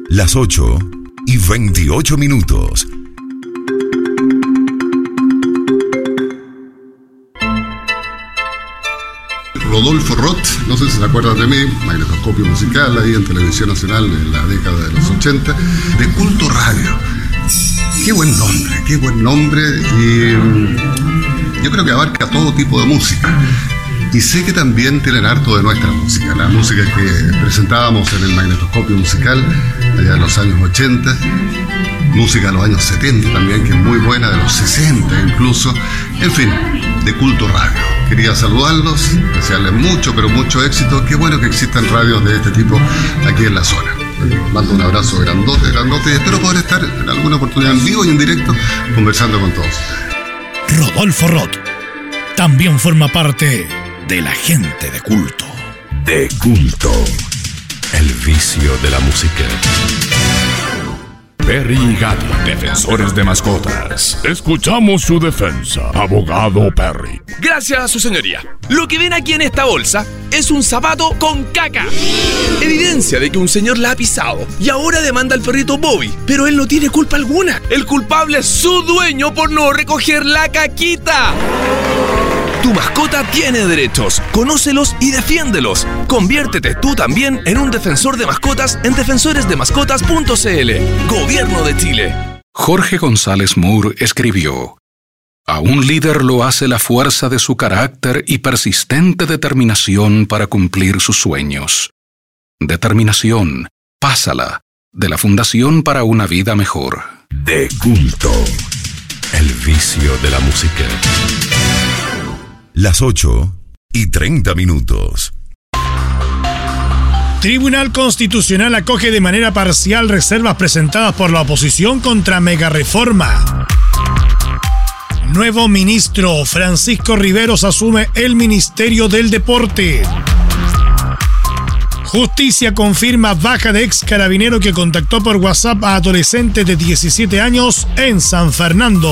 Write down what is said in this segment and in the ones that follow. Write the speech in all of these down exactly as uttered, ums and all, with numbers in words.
Las ocho y veintiocho minutos. Rodolfo Roth, no sé si se acuerdan de mí, magnetoscopio musical ahí en Televisión Nacional en la década de los ochenta, de Culto Radio. Qué buen nombre, qué buen nombre, y yo creo que abarca todo tipo de música. Y sé que también tienen harto de nuestra música, la música que presentábamos en el magnetoscopio musical allá en los años ochenta, música de los años setenta también, que es muy buena, de los sesenta incluso, en fin, de Culto Radio. Quería saludarlos, desearles mucho, pero mucho éxito. Qué bueno que existan radios de este tipo aquí en la zona. Mando un abrazo grandote, grandote, y espero poder estar en alguna oportunidad en vivo y en directo conversando con todos ustedes. Rodolfo Roth también forma parte de la gente de Culto. De Culto, el vicio de la música. Perry y Gatti, defensores de mascotas. Escuchamos su defensa, abogado Perry. Gracias, su señoría. Lo que ven aquí en esta bolsa es un zapato con caca. Evidencia de que un señor la ha pisado y ahora demanda al perrito Bobby, pero él no tiene culpa alguna. El culpable es su dueño por no recoger la caquita. Tu mascota tiene derechos, conócelos y defiéndelos. Conviértete tú también en un defensor de mascotas en defensores de mascotas punto c l. Gobierno de Chile. Jorge González Moore escribió: a un líder lo hace la fuerza de su carácter y persistente determinación para cumplir sus sueños. Determinación, pásala, de la Fundación para una Vida Mejor. De Culto, el vicio de la música. Las ocho y treinta minutos. Tribunal Constitucional acoge de manera parcial reservas presentadas por la oposición contra megareforma. Nuevo ministro Francisco Riveros asume el Ministerio del Deporte. Justicia confirma baja de ex carabinero que contactó por WhatsApp a adolescentes de diecisiete años en San Fernando.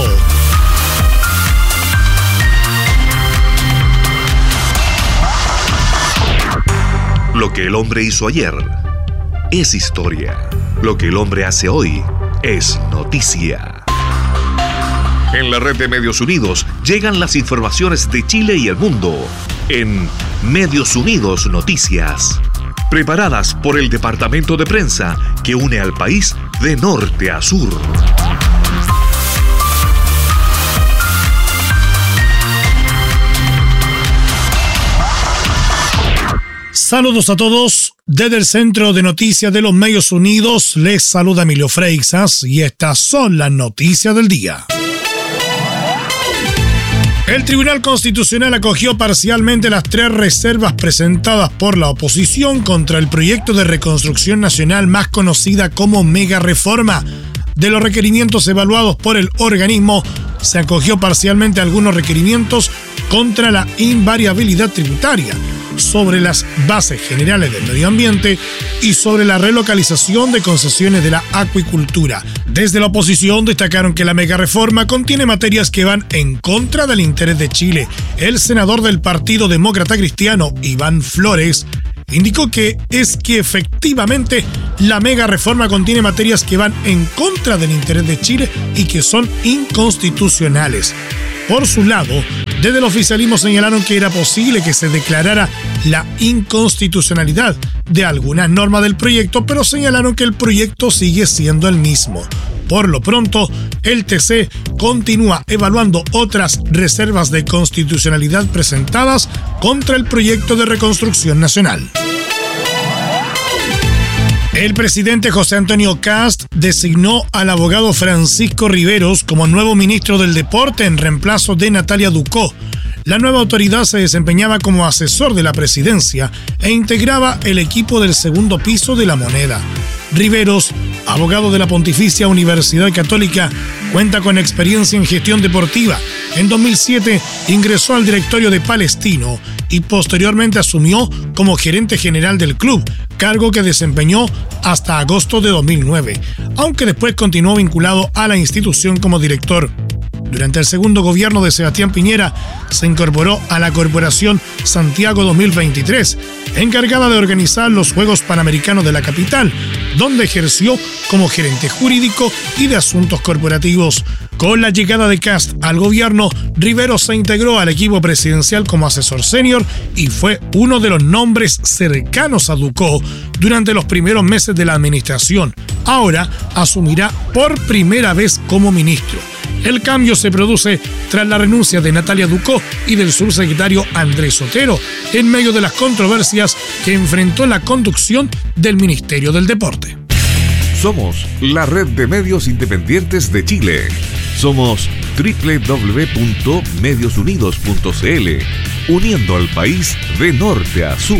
Lo que el hombre hizo ayer es historia. Lo que el hombre hace hoy es noticia. En la red de Medios Unidos llegan las informaciones de Chile y el mundo en Medios Unidos Noticias, preparadas por el departamento de prensa que une al país de norte a sur. Saludos a todos. Desde el Centro de Noticias de los Medios Unidos les saluda Emilio Freixas y estas son las noticias del día. El Tribunal Constitucional acogió parcialmente las tres reservas presentadas por la oposición contra el proyecto de reconstrucción nacional más conocida como Mega Reforma. De los requerimientos evaluados por el organismo, se acogió parcialmente algunos requerimientos contra la invariabilidad tributaria, sobre las bases generales del medio ambiente y sobre la relocalización de concesiones de la acuicultura. Desde la oposición destacaron que la megareforma contiene materias que van en contra del interés de Chile. El senador del Partido Demócrata Cristiano, Iván Flores, indicó que es que efectivamente la megareforma contiene materias que van en contra del interés de Chile y que son inconstitucionales. Por su lado, desde el oficialismo señalaron que era posible que se declarara la inconstitucionalidad de algunas normas del proyecto, pero señalaron que el proyecto sigue siendo el mismo. Por lo pronto, el T C continúa evaluando otras reservas de constitucionalidad presentadas contra el proyecto de reconstrucción nacional. El presidente José Antonio Kast designó al abogado Francisco Riveros como nuevo ministro del Deporte en reemplazo de Natalia Ducó. La nueva autoridad se desempeñaba como asesor de la presidencia e integraba el equipo del segundo piso de La Moneda. Riveros, abogado de la Pontificia Universidad Católica, cuenta con experiencia en gestión deportiva. En dos mil siete ingresó al directorio de Palestino y posteriormente asumió como gerente general del club, cargo que desempeñó hasta agosto de dos mil nueve, aunque después continuó vinculado a la institución como director. Durante el segundo gobierno de Sebastián Piñera, se incorporó a la Corporación Santiago dos mil veintitrés, encargada de organizar los Juegos Panamericanos de la capital, donde ejerció como gerente jurídico y de asuntos corporativos. Con la llegada de Kast al gobierno, Rivero se integró al equipo presidencial como asesor senior y fue uno de los nombres cercanos a Ducó durante los primeros meses de la administración. Ahora asumirá por primera vez como ministro. El cambio se produce tras la renuncia de Natalia Ducó y del subsecretario Andrés Sotero, en medio de las controversias que enfrentó la conducción del Ministerio del Deporte. Somos la red de medios independientes de Chile. Somos doble u doble u doble u punto medios unidos punto c l, uniendo al país de norte a sur.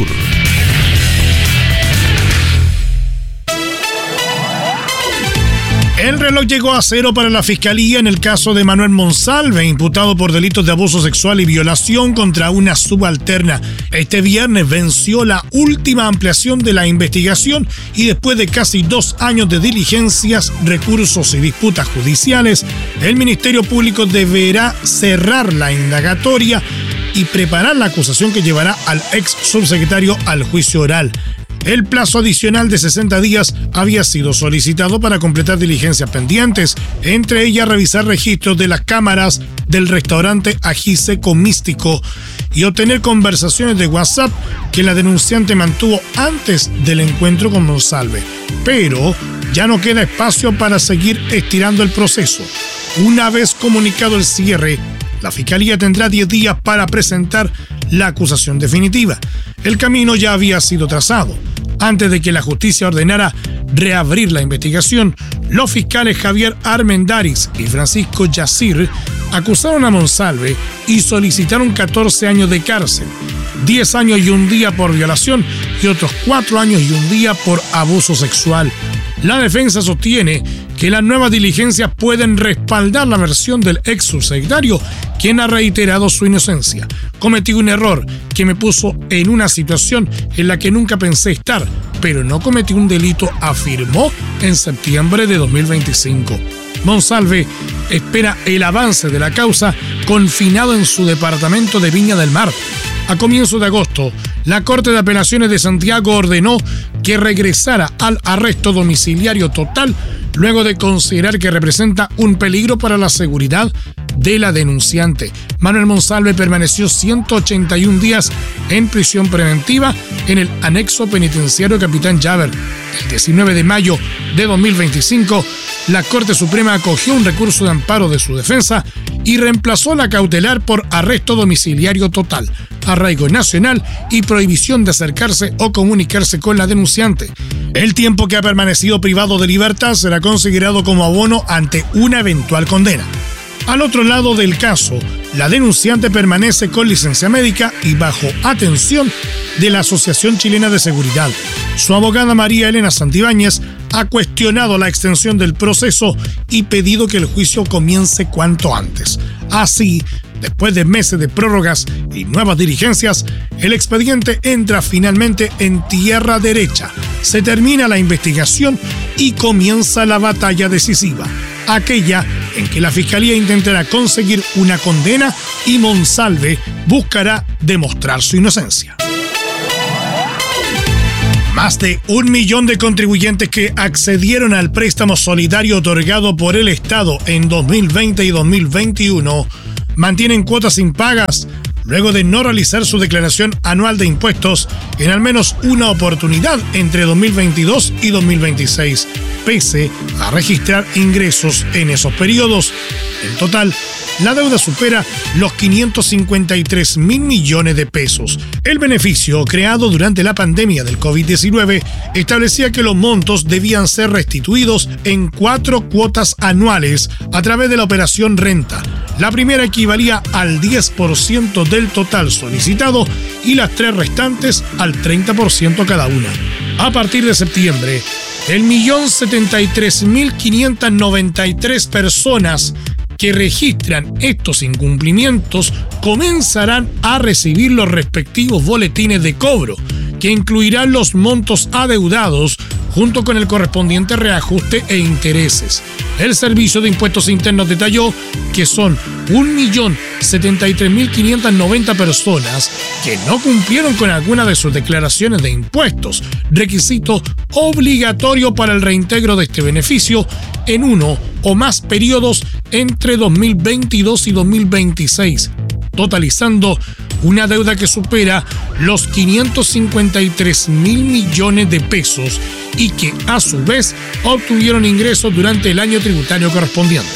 El reloj llegó a cero para la Fiscalía en el caso de Manuel Monsalve, imputado por delitos de abuso sexual y violación contra una subalterna. Este viernes venció la última ampliación de la investigación y después de casi dos años de diligencias, recursos y disputas judiciales, el Ministerio Público deberá cerrar la indagatoria y preparar la acusación que llevará al ex subsecretario al juicio oral. El plazo adicional de sesenta días había sido solicitado para completar diligencias pendientes, entre ellas revisar registros de las cámaras del restaurante Ají Seco Místico y obtener conversaciones de WhatsApp que la denunciante mantuvo antes del encuentro con Monsalve. Pero ya no queda espacio para seguir estirando el proceso. Una vez comunicado el cierre, la Fiscalía tendrá diez días para presentar la acusación definitiva. El camino ya había sido trazado. Antes de que la justicia ordenara reabrir la investigación, los fiscales Javier Armendáriz y Francisco Yacir acusaron a Monsalve y solicitaron catorce años de cárcel, diez años y un día por violación y otros cuatro años y un día por abuso sexual. La defensa sostiene que las nuevas diligencias pueden respaldar la versión del ex subsecretario, quien ha reiterado su inocencia. Cometí un error que me puso en una situación en la que nunca pensé estar, pero no cometí un delito, afirmó en septiembre de dos mil veinticinco. Monsalve espera el avance de la causa confinado en su departamento de Viña del Mar. A comienzos de agosto, la Corte de Apelaciones de Santiago ordenó que regresara al arresto domiciliario total luego de considerar que representa un peligro para la seguridad de la denunciante. Manuel Monsalve permaneció ciento ochenta y un días en prisión preventiva en el anexo penitenciario Capitán Llaver. El diecinueve de mayo de dos mil veinticinco, la Corte Suprema acogió un recurso de amparo de su defensa y reemplazó la cautelar por arresto domiciliario total, arraigo nacional y prohibición de acercarse o comunicarse con la denunciante. El tiempo que ha permanecido privado de libertad será considerado como abono ante una eventual condena. Al otro lado del caso, la denunciante permanece con licencia médica y bajo atención de la Asociación Chilena de Seguridad. Su abogada María Elena Santibáñez ha cuestionado la extensión del proceso y pedido que el juicio comience cuanto antes. Así, después de meses de prórrogas y nuevas diligencias, el expediente entra finalmente en tierra derecha. Se termina la investigación y comienza la batalla decisiva, aquella en que la Fiscalía intentará conseguir una condena y Monsalve buscará demostrar su inocencia. Más de un millón de contribuyentes que accedieron al préstamo solidario otorgado por el Estado en dos mil veinte y dos mil veintiuno mantienen cuotas impagas luego de no realizar su declaración anual de impuestos en al menos una oportunidad entre dos mil veintidós y dos mil veintiséis, pese a registrar ingresos en esos periodos. En total, la deuda supera los quinientos cincuenta y tres mil millones de pesos. El beneficio, creado durante la pandemia del covid diecinueve, establecía que los montos debían ser restituidos en cuatro cuotas anuales a través de la operación renta. La primera equivalía al diez por ciento del total solicitado y las tres restantes al treinta por ciento cada una. A partir de septiembre, el millón setenta y tres mil quinientas noventa y tres personas que registran estos incumplimientos comenzarán a recibir los respectivos boletines de cobro, que incluirán los montos adeudados junto con el correspondiente reajuste e intereses. El Servicio de Impuestos Internos detalló que son un millón setenta y tres mil quinientas noventa personas que no cumplieron con alguna de sus declaraciones de impuestos, requisito obligatorio para el reintegro de este beneficio en uno o más periodos entre dos mil veintidós y dos mil veintiséis, totalizando una deuda que supera los quinientos cincuenta y tres mil millones de pesos y que a su vez obtuvieron ingresos durante el año tributario correspondiente.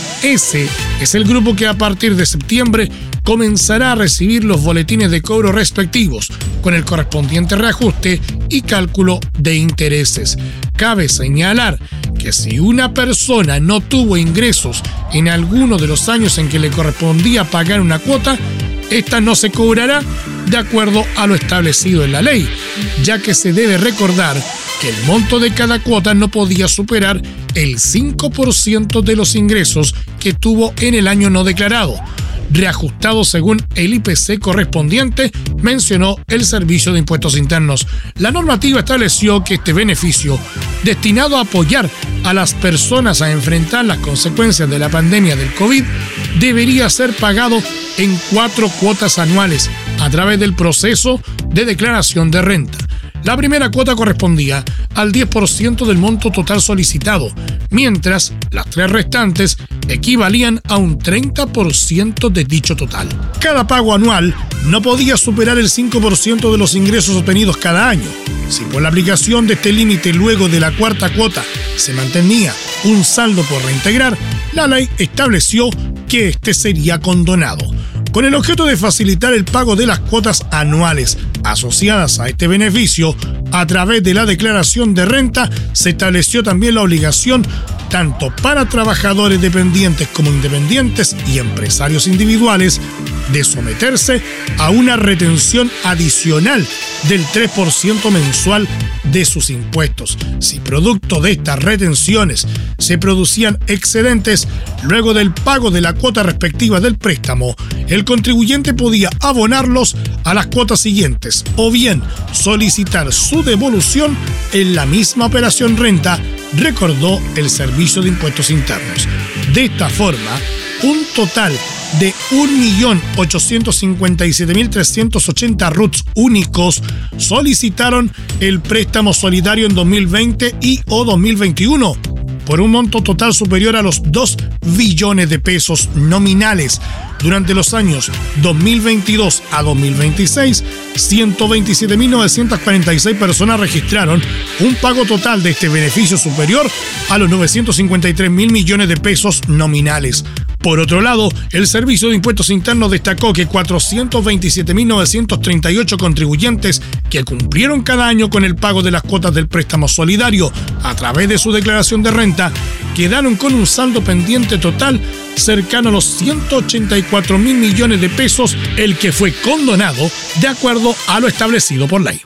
Ese es el grupo que a partir de septiembre comenzará a recibir los boletines de cobro respectivos con el correspondiente reajuste y cálculo de intereses. Cabe señalar que si una persona no tuvo ingresos en alguno de los años en que le correspondía pagar una cuota, esta no se cobrará de acuerdo a lo establecido en la ley, ya que se debe recordar que el monto de cada cuota no podía superar el cinco por ciento de los ingresos que tuvo en el año no declarado, reajustado según el I P C correspondiente, mencionó el Servicio de Impuestos Internos. La normativa estableció que este beneficio, destinado a apoyar a las personas a enfrentar las consecuencias de la pandemia del COVID, debería ser pagado en cuatro cuotas anuales a través del proceso de declaración de renta. La primera cuota correspondía al diez por ciento del monto total solicitado, mientras las tres restantes equivalían a un treinta por ciento de dicho total. Cada pago anual no podía superar el cinco por ciento de los ingresos obtenidos cada año. Si por la aplicación de este límite luego de la cuarta cuota se mantenía un saldo por reintegrar, la ley estableció que este sería condonado. Con el objeto de facilitar el pago de las cuotas anuales asociadas a este beneficio, a través de la declaración de renta, se estableció también la obligación, tanto para trabajadores dependientes como independientes y empresarios individuales, de someterse a una retención adicional del tres por ciento mensual de sus impuestos. Si producto de estas retenciones se producían excedentes luego del pago de la cuota respectiva del préstamo, el contribuyente podía abonarlos a las cuotas siguientes o bien solicitar su devolución en la misma operación renta, recordó el Servicio de Impuestos Internos. De esta forma, un total de un millón ochocientos cincuenta y siete mil trescientos ochenta R U Ts únicos solicitaron el préstamo solidario en dos mil veinte y o dos mil veintiuno por un monto total superior a los dos billones de pesos nominales. Durante los años dos mil veintidós a dos mil veintiséis, ciento veintisiete mil novecientas cuarenta y seis personas registraron un pago total de este beneficio superior a los novecientos cincuenta y tres mil millones de pesos nominales. Por otro lado, el Servicio de Impuestos Internos destacó que cuatrocientos veintisiete mil novecientos treinta y ocho contribuyentes que cumplieron cada año con el pago de las cuotas del préstamo solidario a través de su declaración de renta quedaron con un saldo pendiente total cercano a los ciento ochenta y cuatro mil millones de pesos, el que fue condonado de acuerdo a lo establecido por ley.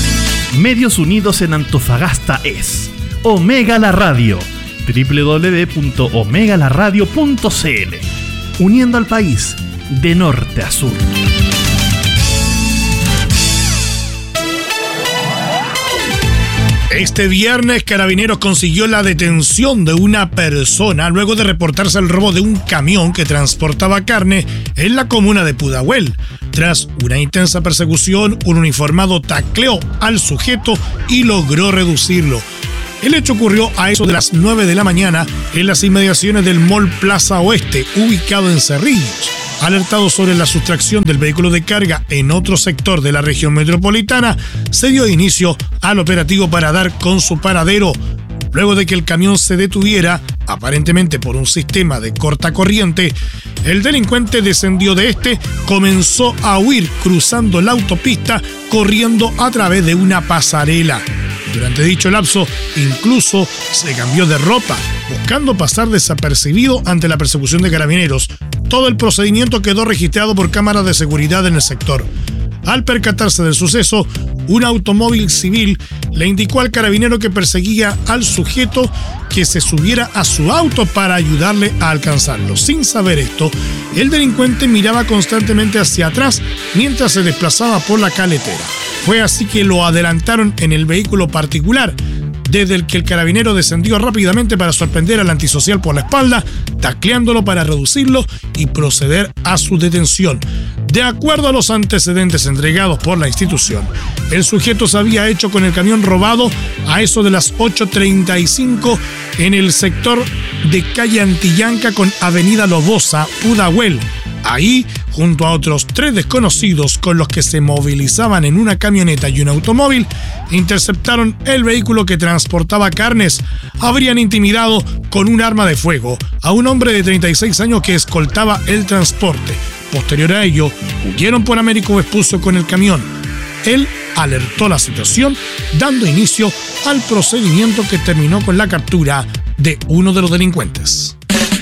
Medios Unidos en Antofagasta es Omega La Radio, doble u doble u doble u punto omega la radio punto c l, uniendo al país de norte a sur. Este viernes, Carabineros consiguió la detención de una persona luego de reportarse el robo de un camión que transportaba carne en la comuna de Pudahuel. Tras una intensa persecución, un uniformado tacleó al sujeto y logró reducirlo. El hecho ocurrió a eso de las nueve de la mañana en las inmediaciones del Mall Plaza Oeste, ubicado en Cerrillos. Alertado sobre la sustracción del vehículo de carga en otro sector de la región metropolitana, se dio inicio al operativo para dar con su paradero. Luego de que el camión se detuviera, aparentemente por un sistema de corta corriente, el delincuente descendió de este, comenzó a huir cruzando la autopista, corriendo a través de una pasarela. Durante dicho lapso, incluso se cambió de ropa, buscando pasar desapercibido ante la persecución de Carabineros. Todo el procedimiento quedó registrado por cámaras de seguridad en el sector. Al percatarse del suceso, un automóvil civil le indicó al carabinero que perseguía al sujeto que se subiera a su auto para ayudarle a alcanzarlo. Sin saber esto, el delincuente miraba constantemente hacia atrás mientras se desplazaba por la caletera. Fue así que lo adelantaron en el vehículo particular. desde el que el carabinero descendió rápidamente para sorprender al antisocial por la espalda, tacleándolo para reducirlo y proceder a su detención. De acuerdo a los antecedentes entregados por la institución, el sujeto se había hecho con el camión robado a eso de las ocho treinta y cinco en el sector de calle Antillanca con avenida Lobosa, Pudahuel. Ahí, junto a otros tres desconocidos con los que se movilizaban en una camioneta y un automóvil, interceptaron el vehículo que transportaba carnes. Habrían intimidado con un arma de fuego a un hombre de treinta y seis años que escoltaba el transporte. Posterior a ello, huyeron por Américo Vespucio con el camión. Él alertó la situación, dando inicio al procedimiento que terminó con la captura de uno de los delincuentes.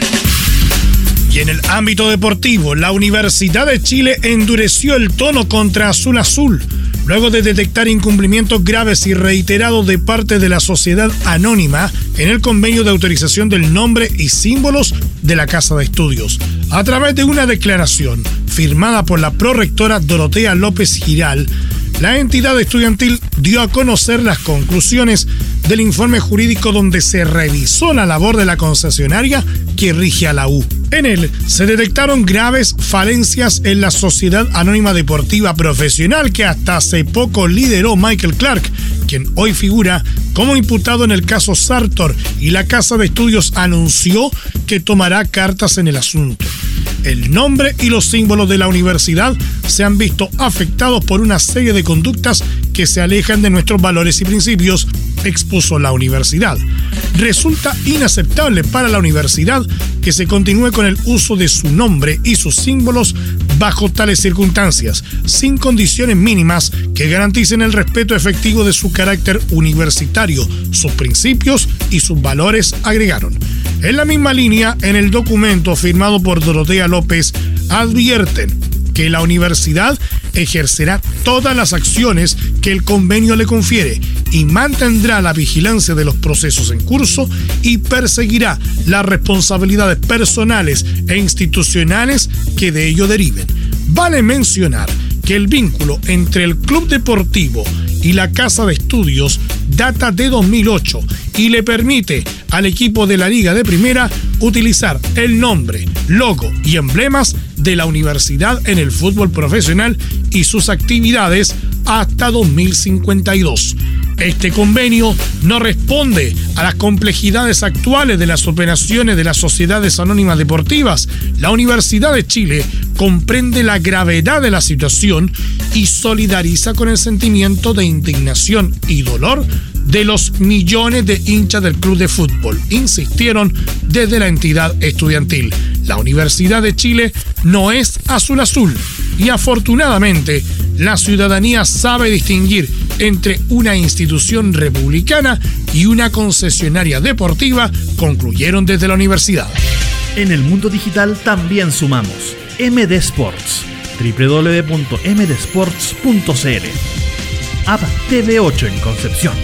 Y en el ámbito deportivo, la Universidad de Chile endureció el tono contra Azul Azul, luego de detectar incumplimientos graves y reiterados de parte de la sociedad anónima en el convenio de autorización del nombre y símbolos de la Casa de Estudios. A través de una declaración firmada por la prorectora Dorotea López Giral, la entidad estudiantil dio a conocer las conclusiones del informe jurídico donde se revisó la labor de la concesionaria que rige a la U. En él se detectaron graves falencias en la Sociedad Anónima Deportiva Profesional que hasta hace poco lideró Michael Clark, quien hoy figura como imputado en el caso Sartor, y la Casa de Estudios anunció que tomará cartas en el asunto. El nombre y los símbolos de la universidad se han visto afectados por una serie de conductas que se alejan de nuestros valores y principios, expuso la universidad. Resulta inaceptable para la universidad que se continúe con el uso de su nombre y sus símbolos bajo tales circunstancias, sin condiciones mínimas que garanticen el respeto efectivo de su carácter universitario, sus principios y sus valores, agregaron. En la misma línea, en el documento firmado por Dorotea López, advierten que la universidad ejercerá todas las acciones que el convenio le confiere y mantendrá la vigilancia de los procesos en curso y perseguirá las responsabilidades personales e institucionales que de ello deriven. Vale mencionar que el vínculo entre el club deportivo y la Casa de Estudios data de dos mil ocho y le permite al equipo de la Liga de Primera utilizar el nombre, logo y emblemas de la universidad en el fútbol profesional y sus actividades hasta dos mil cincuenta y dos. Este convenio no responde a las complejidades actuales de las operaciones de las sociedades anónimas deportivas. La Universidad de Chile comprende la gravedad de la situación y solidariza con el sentimiento de indignación y dolor de los millones de hinchas del club de fútbol, insistieron desde la entidad estudiantil. La Universidad de Chile no es azul azul y afortunadamente la ciudadanía sabe distinguir entre una institución republicana y una concesionaria deportiva, concluyeron desde la universidad. En el mundo digital también sumamos M D Sports, doble u doble u doble u punto m d sports punto c l, App T V ocho en Concepción,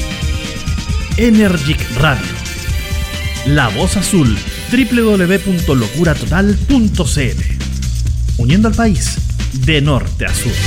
Energic Radio, La Voz Azul, doble u doble u doble u punto locura total punto c l, uniendo al país de norte a sur.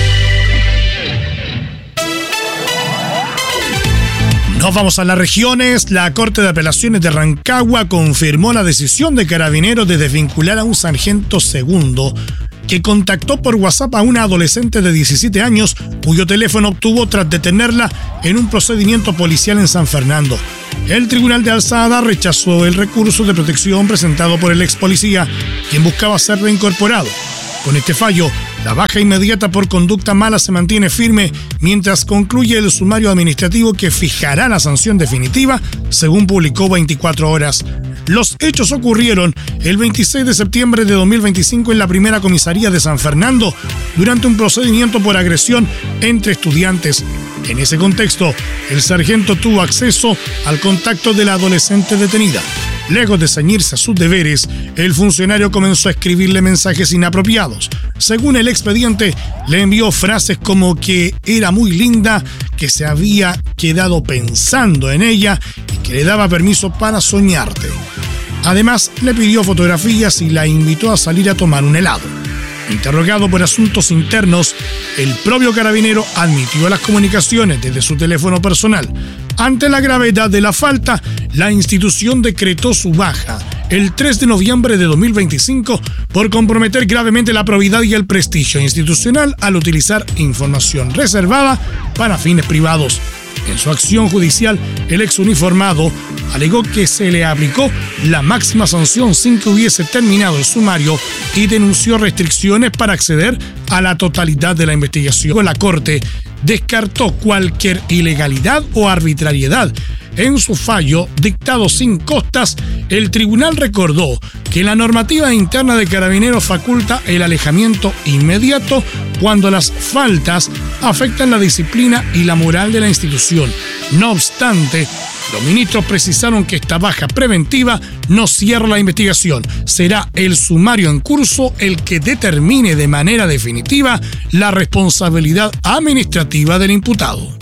Nos vamos a las regiones. La Corte de Apelaciones de Rancagua confirmó la decisión de Carabineros de desvincular a un sargento segundo que contactó por WhatsApp a una adolescente de diecisiete años cuyo teléfono obtuvo tras detenerla en un procedimiento policial en San Fernando. El Tribunal de Alzada rechazó el recurso de protección presentado por el ex policía, quien buscaba ser reincorporado. Con este fallo, la baja inmediata por conducta mala se mantiene firme mientras concluye el sumario administrativo que fijará la sanción definitiva, según publicó veinticuatro horas. Los hechos ocurrieron el veintiséis de septiembre de dos mil veinticinco en la primera comisaría de San Fernando, durante un procedimiento por agresión entre estudiantes. En ese contexto, el sargento tuvo acceso al contacto de la adolescente detenida. Lejos de ceñirse a sus deberes, el funcionario comenzó a escribirle mensajes inapropiados. Según el expediente, le envió frases como que era muy linda, que se había quedado pensando en ella y que le daba permiso para soñarte. Además, le pidió fotografías y la invitó a salir a tomar un helado. Interrogado por asuntos internos, el propio carabinero admitió las comunicaciones desde su teléfono personal. Ante la gravedad de la falta, la institución decretó su baja el tres de noviembre de dos mil veinticinco por comprometer gravemente la probidad y el prestigio institucional al utilizar información reservada para fines privados. En su acción judicial, el ex uniformado alegó que se le aplicó la máxima sanción sin que hubiese terminado el sumario y denunció restricciones para acceder a la totalidad de la investigación. La Corte descartó cualquier ilegalidad o arbitrariedad. En su fallo, dictado sin costas, el tribunal recordó que la normativa interna de Carabineros faculta el alejamiento inmediato cuando las faltas afectan la disciplina y la moral de la institución. No obstante, los ministros precisaron que esta baja preventiva no cierra la investigación. Será el sumario en curso el que determine de manera definitiva la responsabilidad administrativa del imputado.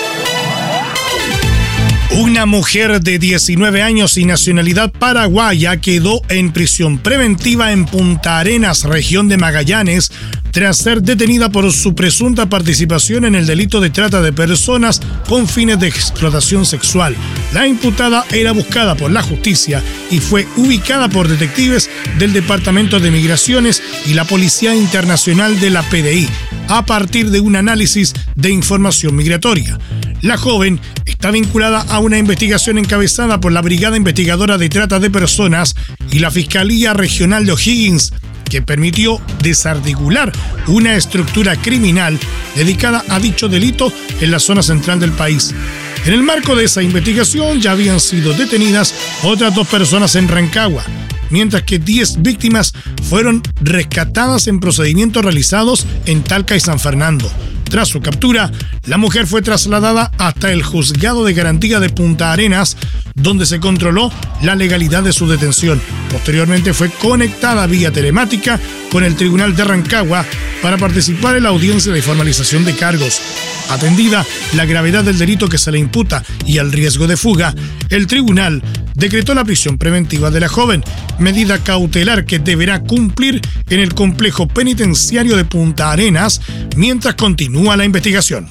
Una mujer de diecinueve años y nacionalidad paraguaya quedó en prisión preventiva en Punta Arenas, región de Magallanes, tras ser detenida por su presunta participación en el delito de trata de personas con fines de explotación sexual. La imputada era buscada por la justicia y fue ubicada por detectives del Departamento de Migraciones y la Policía Internacional de la P D I, a partir de un análisis de información migratoria. La joven está vinculada a una investigación encabezada por la Brigada Investigadora de Trata de Personas y la Fiscalía Regional de O'Higgins, que permitió desarticular una estructura criminal dedicada a dicho delito en la zona central del país. En el marco de esa investigación ya habían sido detenidas otras dos personas en Rancagua, mientras que diez víctimas fueron rescatadas en procedimientos realizados en Talca y San Fernando. Tras su captura, la mujer fue trasladada hasta el Juzgado de Garantía de Punta Arenas, donde se controló la legalidad de su detención. Posteriormente fue conectada vía telemática con el Tribunal de Rancagua para participar en la audiencia de formalización de cargos. Atendida la gravedad del delito que se le imputa y el riesgo de fuga, el tribunal decretó la prisión preventiva de la joven, medida cautelar que deberá cumplir en el complejo penitenciario de Punta Arenas mientras continúa la investigación.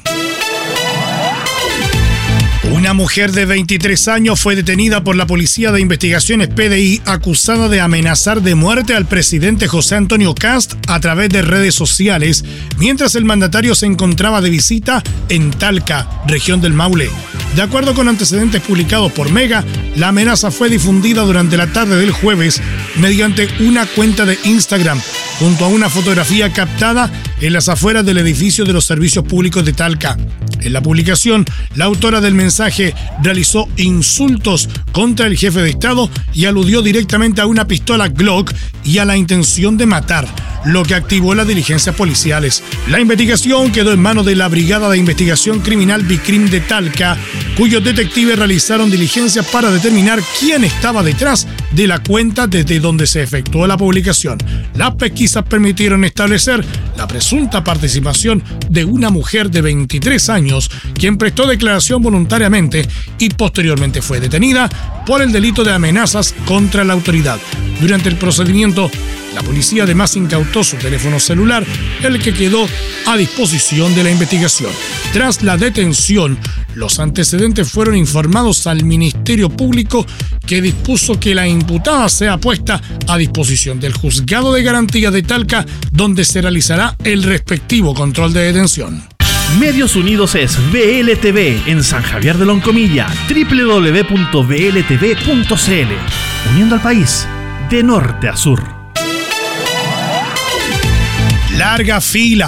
Una mujer de veintitrés años fue detenida por la Policía de Investigaciones P D I acusada de amenazar de muerte al presidente José Antonio Kast a través de redes sociales, mientras el mandatario se encontraba de visita en Talca, región del Maule. De acuerdo con antecedentes publicados por Mega, la amenaza fue difundida durante la tarde del jueves mediante una cuenta de Instagram, junto a una fotografía captada en las afueras del edificio de los servicios públicos de Talca. En la publicación, la autora del mensaje realizó insultos contra el jefe de Estado y aludió directamente a una pistola Glock y a la intención de matar, lo que activó las diligencias policiales. La investigación quedó en manos de la Brigada de Investigación Criminal Bicrim de Talca, cuyos detectives realizaron diligencias para determinar quién estaba detrás de la cuenta desde donde se efectuó la publicación. Las pesquisas permitieron establecer la presunta participación de una mujer de veintitrés años, quien prestó declaración voluntariamente y posteriormente fue detenida por el delito de amenazas contra la autoridad. Durante el procedimiento, la policía además incautó su teléfono celular, el que quedó a disposición de la investigación. Tras la detención, los antecedentes fueron informados al Ministerio Público, que dispuso que la imputada sea puesta a disposición del Juzgado de Garantía de Talca, donde se realizará el respectivo control de detención. Medios Unidos es V L T V en San Javier de Loncomilla, doble u doble u doble u punto v l t v punto c l, uniendo al país de norte a sur. Larga fila